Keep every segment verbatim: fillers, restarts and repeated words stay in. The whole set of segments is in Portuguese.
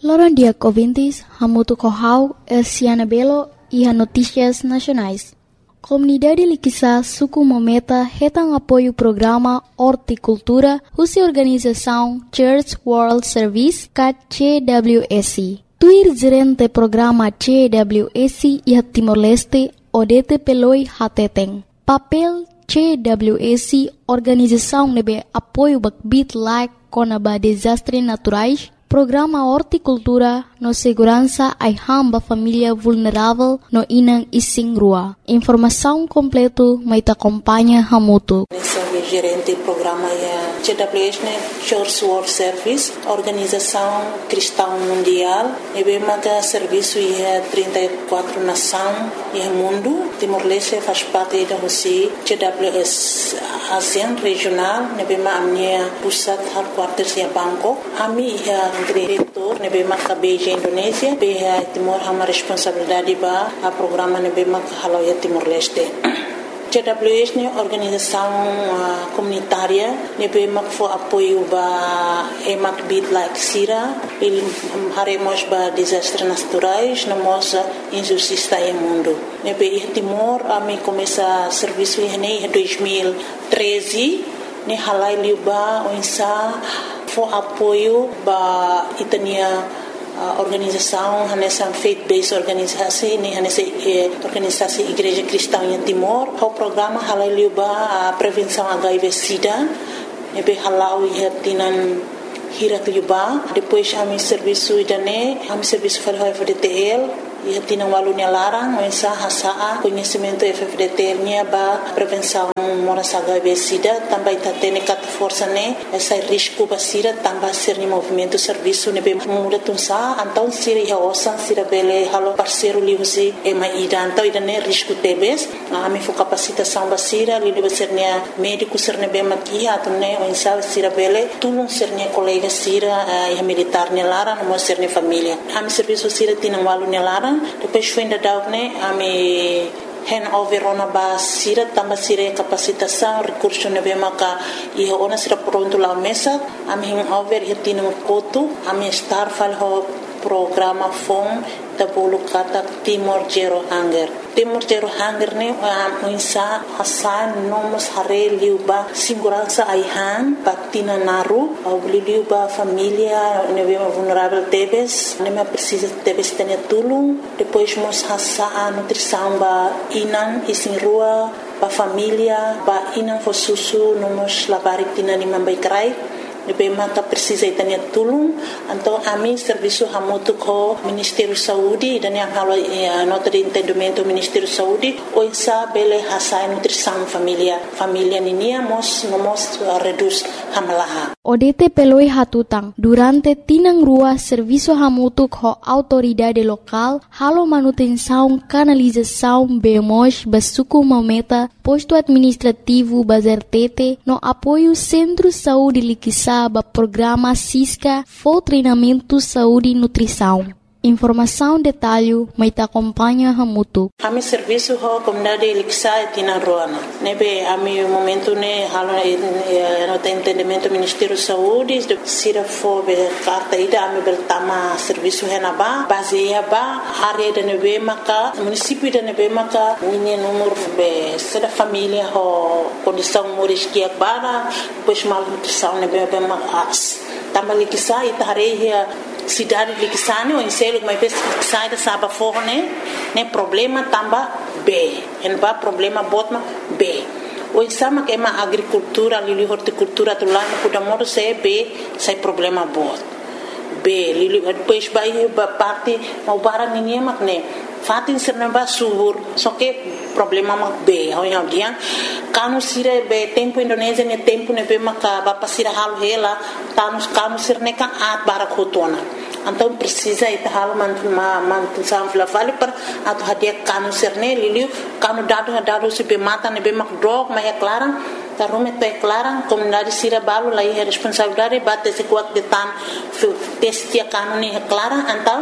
Loran dia ouvintes, Hamutu Kohau, Elsiana Belo e a Notícias Nacionais. Comunidade Liquiçá Suku Mometa retam apoio programa Horticultura, Russa Organização Church World Service, C W S. Tuir gerente programa C W S e a Timor-Leste, Odete Peloi Hateteng. Papel C W S, Organização nebe apoio bakbit like conaba desastres naturais, Programa Horticultura no segurança ai hamba família vulnerável no inang ising rua. Informação completo mai te acompanha Hamutu. Sou gerente do programa C W S, Church World Service, Organização Cristã Mundial. E bem que serviço é trinta e quatro nações e mundo. Timor-Leste faz parte da Rússia. C W S ASEAN regional. E bem a minha pusat headquarters é Bangkok. A minha diretor nebe mak beja Indonesia beja Timor hama responsabilidade ba a programa nebe mak haloya Timor-Leste. C W S ne organização uh, comunitária nebe mak fo apoio ba emak bit like sira il haremos ba desastres naturais no mosa injustiça em mundo. Nebe Timor a mi começa serviço em dois mil e treze ne halai liba onsa for apoio ba itania uh, organização nessa faith-based organisasi ni nessa eh, organisasi Igreja Cristã em Timor. O programa halai liba a prevenção H I V/Sida nebe halau ia tinan hirak liba. Depois a mi serviço idane a mi serviço fal F D T L ia tinan walunya larang onsa hasaa conhecimento F D T L nya ba prevenção moras H I V/Sida também está tendo cat força né essa risco basira também ser no movimento serviço né bem muda tunsa então se ia osan se bele halo parceiro liusi e mai ida então ida né risco tebes a mi fo capacitação basira li deve ser né médico ser né bem maquia então né onsa se bele tulung ser né colega sira e militar né lara no ser né família a mi serviço sira tinang walu né lara depois foi ainda dau né a mi hand over ona ba sira tamba sira capacitação recurso nebe maka e ona sira pronto la mesa am hand over hitino koto am star fal ho programa fom da bolu kata Timor Zero Hunger. Timor Zero Hunger ne am insa hasan nomos hare liuba segurança aihan patina naru au liuba família nebe vulnerável tebes nebe precisa tebes tenia tulung depois mos hasa a nutrição ba inan isin rua ba família ba inan fo susu nomos labarik tina ni mambai krai nebe maka precisa itania tulung então a mi serviço hamutu ko Ministério Saúde dan yang halo nota de entendimento Ministério Saúde o insa bele hasa nutrição família família ninia mos mos reduz hamlaha Odete peloi hatutang durante tinang rua serviço hamutu ko autoridade local halo manutenção canalização bemos basuku mometa posto administrativo bazertete no apoio Centro Saúde Liquiçá ba programa Cisca for treinamento saúde e nutrição. Informação detalhe mai te acompanha Hamutu. A mi serviço ho comunidade Liquiçá e tina roana. Nebe a mi momento ne halo no te entendimento Ministério Saúde sira fo be carta ida a mi beltama serviço henaba baseia ba área de nebe maka município de nebe maka minha número be seda família ho condição moris que bara pois mal nutrição nebe be mas tama Liquiçá e tareia cidade Liquiçá ne o inselo mai pes sai da saba forne ne problema tamba B en ba problema botma B o insama que ma agricultura lili horticultura tu lá no pudamodo se B sai problema bot B lili depois vai ba parte mau bara ninguém mak ne fatin serna ba subur só que problema mak B ho yang dia kanu sire be tempo Indonesia ne tempo ne be maka ba pasira halu hela tanus kanu sirne kan at bara khotona então precisa ita hal man ma man sam fla vale per atu hadia kanu serne liliu kanu dadu dadu se be mata ne be mak drog ma é clara ta rume te clara comunidade sira balu lai é responsabilidade bate se kuat de tan testia kanu ne é clara então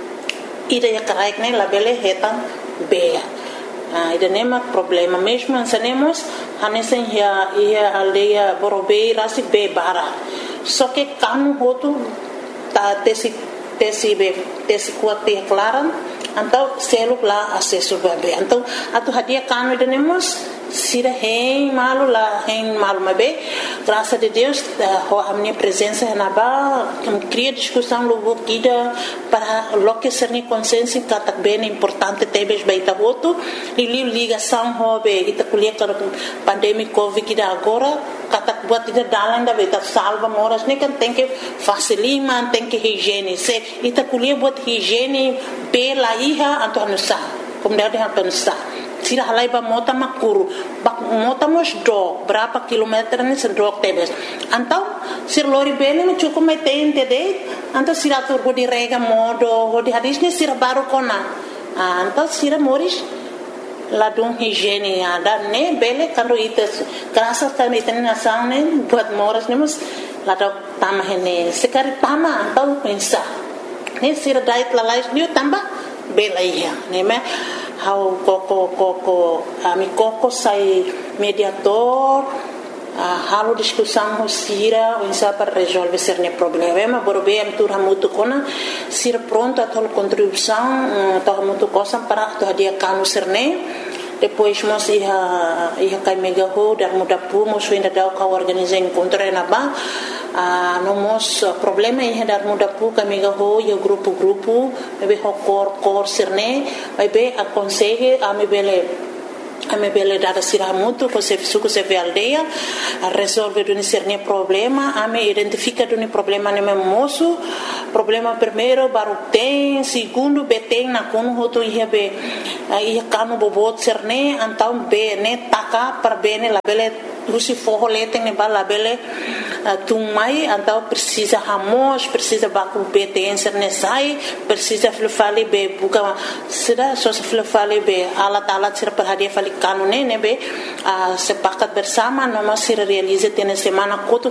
ida ya karaik ne labele hetan be ah ida nema problema mesmo ansanemos hanesen ya ia aldeia borobei rasi be bara só que kanu hotu ta tesi tesi be tesi kuat te klaran então selo lá acesso bebê então atu hadia kanu denemos sira hein malu lá hein malu mabe graças a Deus a minha presença na ba cria discussão logo guida para loque ser ni consciência que tá bem importante tebes baita voto e ligação hobe ita colher com pandemia covid que agora kata buat ida dalang da beta salva moras ne kan tem que facilima tem que higiene se ita colher buat higiene pela iha anto anusa como deve anusa sira halai ba mota makuru bak mota mos do berapa kilometer ni sedok tebes antau sir lori bene me cukup metein tede antau sira tur go di rega modo go di hadis ni sira baru kona antau sira moris ladung higiene ada ne bele kando ites kerasa kan iten nasang ne buat moras ne mus ladok tamah ne sekari tama antau pensa ne sira dait lalais ni tambah bela iya ne me how koko koko ami koko sai mediator uh, halo discussão sira insa para resolver cerne problema borbe am tur hamutu kona sira pronto a tol contribuição to hamutu cosa para to dia kanu cerne depois mos ia ia kai mega ho dar muda pu mos ainda dau ka organizar encontro na ba Uh, nomos uh, problema ia dar muda pu kami gaho ia grupo grupo bebe ho kor kor sirne bebe aconselhe a me bele a me bele dar sira muito com se suco se ve aldeia a resolver do sirne problema a me identifica do problema ne moço problema primeiro baru tem segundo beteng na kono hoto ia be ia kanu bobot sirne antau be ne taka per bene la bele Lucy forro letem ne bala bele tung mai antau precisa hamos precisa baku betensir ne sai precisa flufali be buka sira so flufali be alat alat sira perhadia fali kanune ne be sepakat bersama noma sira realize tene semana kotuk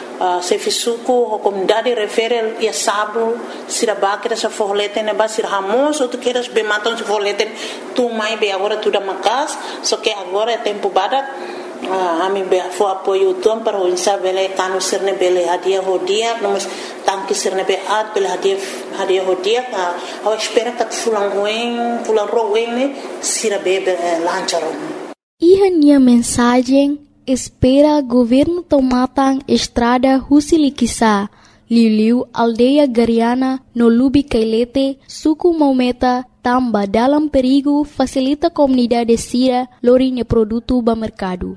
se fisuku comunidade referel ia sabu sira bakira sa forro letem ne ba sira hamos outro queiras be matam se forro letem tung mai be agora tudo macas só que agora é tempo badak a mim be fo apoio tom para o insabele kanu serne bele hadia hodia nós tanque serne be at bele hadia hadia hodia a espera que fulan ruim fulan ruim ne sira bebe lancharon e minha mensagem espera governo tomatang estrada Husilikisa Liliu aldeia Gariana no Lubi Kailete suku Maumeta tamba dalam perigo facilita comunidade sira lorinha produto ba mercado.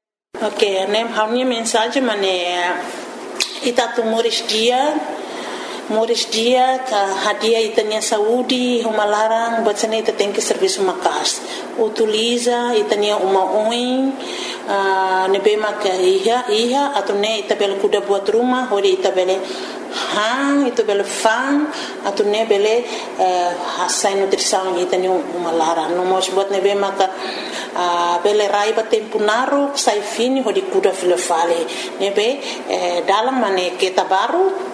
Ok, nem a minha mensagem mané itatu moris dia moris dia ka hadia itania saúde uma larang buat sana ita tem que serviço makas utiliza itania uma oin nebe maka iha iha atau ne ita bel kuda buat rumah hori ita bele hang ita bele fang atau ne bele hasai nutrição itania uma larang nomos buat nebe maka bele raiba tempo naru sai fini hori kuda filefale nebe dalam mane kita baru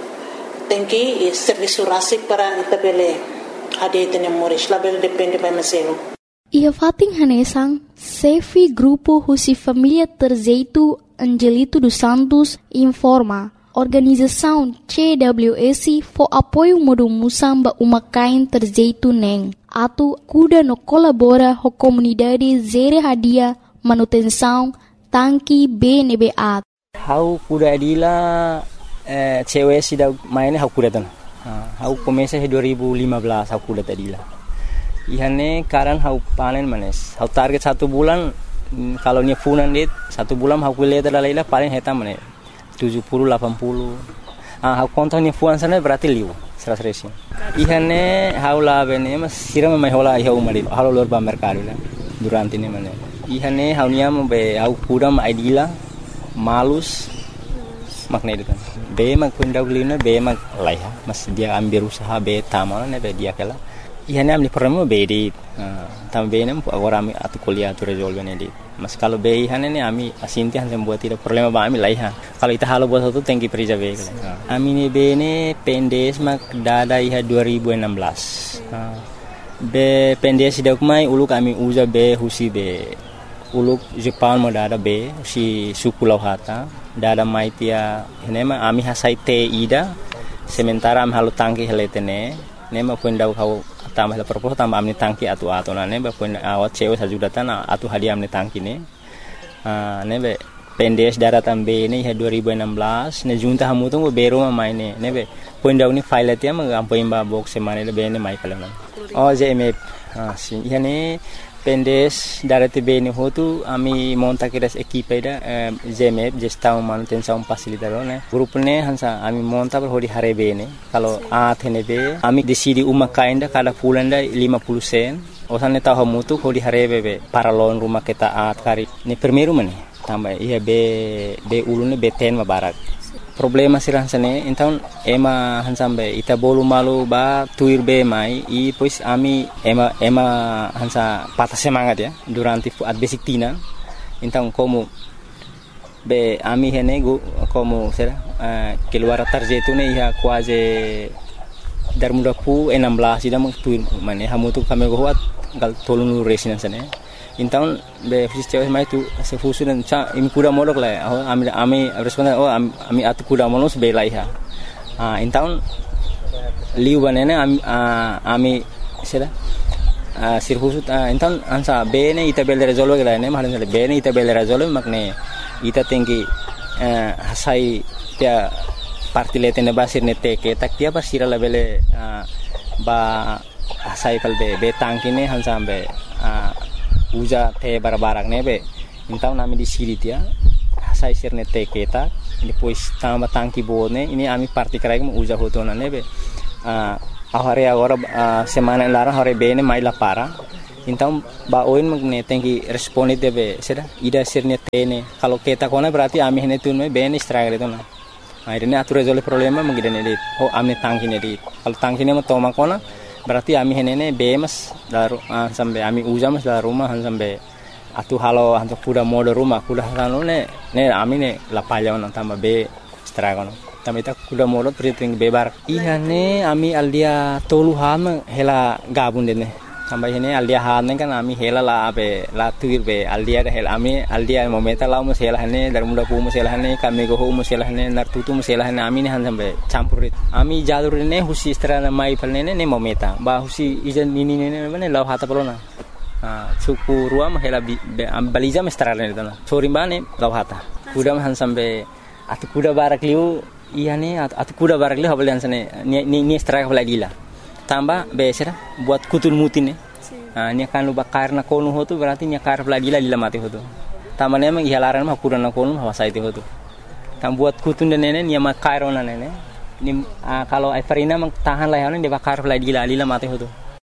tem que serviço rasi para itabele ade tene moris label depende by maselo ia fating hanesang Sefi grupo Husi Família Terzeito Angelito dos Santos informa organização C W S for apoio modo musamba uma kain terzeito neng atu kuda no colabora ho comunidade zere hadia manutenção tanki B N B A how kuda adila Eh, cewek sih dah mainnya aku kuda tu. Aku komesa dua ribu lima belas aku kuda tadi lah. Ihane karan aku panen manes. Aku target satu bulan kalau ni funan dit satu bulan aku lihat adalah lah paling hitam manes tujuh puluh delapan puluh. Ah aku kontak ni funan sana berarti liu seras resin. Ihane aku lah bene mas siram mai hola iha umari. Halo luar ba mercado lah durante ni manes. Ihane aku niam be aku kuda mai dila malus makna itu kan. Be mag pundaw lina be mag laiha mas dia ambil usaha be tamal ne be dia kala ihane amni problema be di tam be nem agora ami atu kuliah tu resolve ne di mas kalau be ihane ne ami asinti han buat tidak problema ba ami laiha kalau ita halo buat satu tengki perija be kala ami ne be ne pendes mag dada iha dua ribu enam belas be pendes dak mai uluk ami uza be husi be uluk Jepang mo dada be si suku lauhata dada maitia henema ami hasai te ida sementara am halu tangki heletene ne ma pun dau kau tambah la propos tambah amni tangki atu atu na ne ba pun awat cewek sajudatan atu hadiah amni tangki ne ne be pendes daratan be ne dua ribu enam belas ne junta hamu tu bero ma mai ne ne be pun dau ni file tia ma am poin ba box semane le be ne mai kala oh J M F ah si yani pendes darate be ne hotu ami monta kiras equipe da J M F gestão manutenção facilitador ne grupo ne hansa ami monta per hodi hare be ne kalau a thene be ami decidi uma kainda kada fulanda lima puluh sen osane tahu hamu tu hodi hare be para lon rumah kita at kari ne primeiro mane tambah iya be be ulune be ten ma barak problema sirah sane então ema hansambe ita bolu malu ba tuir be mai i pois ami ema ema hansa patah semangat ya durante at basic tina então como be ami hene go como será uh, keluar tarjetu ne ia quase dar muda pu enam belas ida tuir mane hamu tu kami go hat gal tolunu resinan sane então be fisios mai tu se fusu dan cha imi kuda molok la oh ami ami respon oh ami atu kuda molos be lai ha ah então liu banene ami ami sera ah sirfusu então ansa be ne ita bel resolve la ne mahalan be ne ita bel resolve makne ita tinggi hasai tia parti letene basir ne teke tak tia basira la bele ba hasai kal be be tangkine hansa be uja te barbarak nebe então nami di siri tia sai sirne te keta depois tamba tangki bone ini ami parti krai mo uja hotona nebe ah ahare agora semana lara hore bene mai la para então ba oin magne tenki responde debe seda ida sirne tene kalau keta kona berarti ami hene tunme bene struggle itu na akhirnya atur resolve problema mengidane dit oh ami tangki ne dit kalau tangki ne mo toma kona berarti ami henene bemas daru uh, sampai ami ujamas daru rumah sampai atu halo hantu kuda mode rumah kuda halo ne ne ami ne lapaya on tambah be stragon tambah ita kuda mode priting bebar iya ne ami aldia tolu ham hela gabun dene tambah ini aldia han kan ami hela la be la tuir be aldia hela ami aldia momenta la mus hela ne dar muda pu mus hela ne kami go mus hela ne nar tutu mus hela ne ami ne han sampai campurit ami jalur ne husi strana mai palne ne momenta ba husi ijan ini ne ne la hata pelona ah suku ruam hela am baliza mestrana ne tana sori bane la hata kuda han sampai atu kuda barak liu iya ne atu kuda barak liu habalian sane ni ni strike hola gila tambah besera buat kutul mutin ne ah nya kan lu bakar na konu hotu berarti nya kar lagi la lila mati hotu tambah ne mang ihalaran mah kuran na konu hawasa itu hotu tam buat kutun de nene nya makar ona nene ni ah, kalau Everina mang tahan lah ne de bakar lagi la lila mati hotu.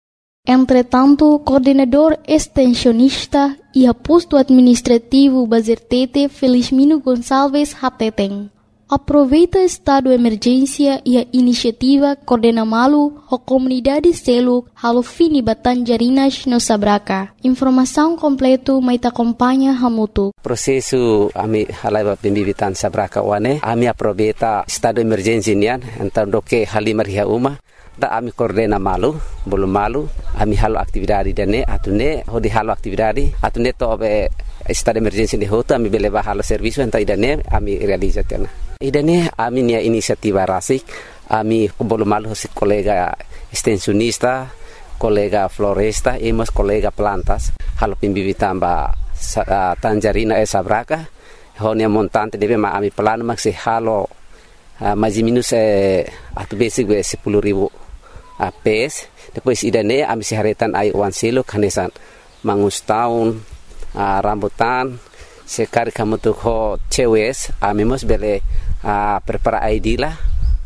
Entretanto, coordenador extensionista e posto administrativo Bazertete Felizmino Gonçalves Hateteng aproveita estado de emergência e a iniciativa Coordena Malu, a comunidade Seluk, halo fini Batanjarinas no Sabraka. Informação completa mais acompanha Hamutu. Prosesu ami halai pembibitan Sabraka wane, ami aproveita estado de emergência nian, então doke halimar hia uma, da ami Coordena Malu, belum malu, ami halo aktividade dane, atune hodi halo aktividade, atune to be estado de emergência de hoto, ami beleva halo serviço, então idane ami realizatena. Idane ami nia inisiativa rasik, ami belum malu si kolega extensionista, kolega floresta, emos kolega plantas, halo pembibitan ba uh, Tanjarina e Sabraka, honia montante debe ma ami plano maksi halo uh, mais minus eh, atu basic we sepuluh ribu uh, pes, depois idane ami siharetan ai wan silo kanesan mangus tahun uh, rambutan sekali kamu tuh ho cewes ami mos bele uh, prepara I D lah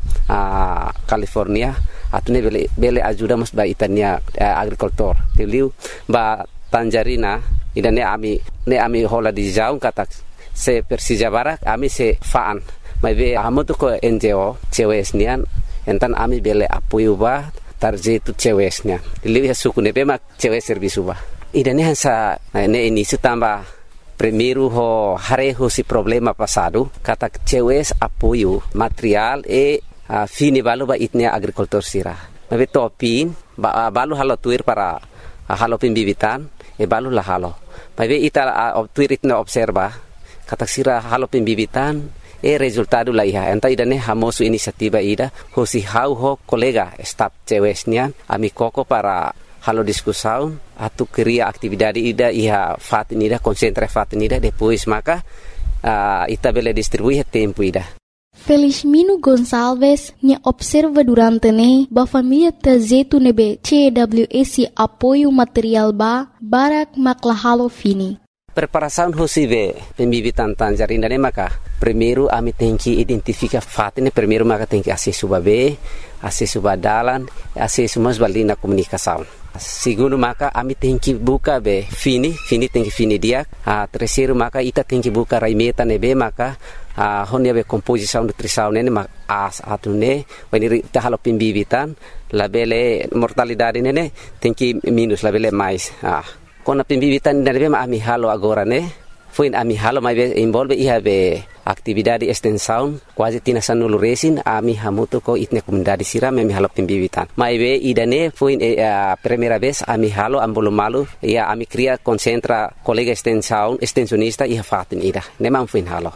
uh, California atune bele bele ajuda mos ba itania uh, agrikultur tiliu ba Tanjarina idane ami ne ami hola di jaung katak se Persija Barak ami se faan mai be amu tuh ko N G O cewes nian entan ami bele apuyu ba tarje tu cewes nian tiliu ya suku ne be mak cewes servisu ba idane hansa ne ini setambah primeiro ho hareho si problema passado kata cewes apoio material e uh, fini balu ba itnia agricultor sira mabe topin ba uh, balu halo tuir para uh, halo pembibitan e balu la halo mabe ita uh, tuir itna observa kata sira halo pembibitan e resultado la iha enta idane hamosu inisiativa ida hosi hau ho kolega staf cewesnya ami koko para halo diskusaun atu keria aktividade ida iha fatin ida konsentra fatin ida depois maka uh, ita bele distribuir tempo ida. Felizmino Gonçalves nya observa durante ne ba família tazetu nebe C W S apoio material ba barak maklahalo fini. Preparação hosive pembibitan tanjarinda ne maka primeiro ami tem que identificar fatine primeiro maka tem que acesso babe acesso badalan acesso mas balina comunicação. Segundo maka ami tem que buka be fini fini tem que fini dia. Ah, terceiro maka ita tem que buka raimeta nebe maka ah honia be composição nutrição ne mak as atune wani ta halo pembibitan labele mortalidade ne tem que minus labele mais. Ah kona pembibitan dari bema ami halo agora ne foi ami halo mai be involve iha be aktividade extensão quase tina sanulu resin ami hamuto ko itne comunidade sira me halo pembibitan mai be idane foi a primeira vez ami halo ambolo malu ia ami cria concentra colega extensão extensionista iha fatin ida ne man foi halo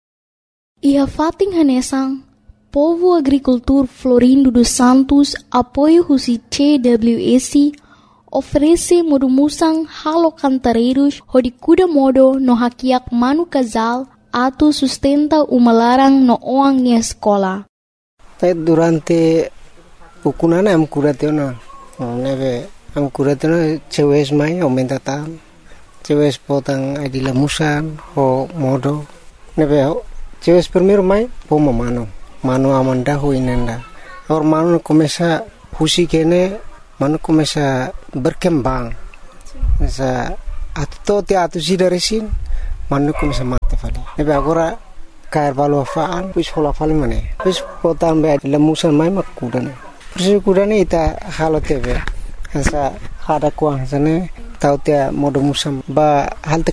iha fatin hanesang povo agricultor Florindo dos Santos apoio husi C W S oferece modo musang halo cantareiros hodi kuda modo no hakiak manu casal atu sustenta uma larang no oang nia escola. Tai durante ukunana am kuratena neve am kuratena cewes mai aumenta tan cewes potang adila musan ho modo neve cewes primero mai poma mano mano amanda ho inenda or mano começa husi kene mano começa berkembang sa atto te atu sida resin mano começa mate fali nebe agora cair valo faan pus hola fali mane pus potan be lemusan mai makudane pus kudane ita halo tebe sa hada kuang sane tau te modo musam ba hal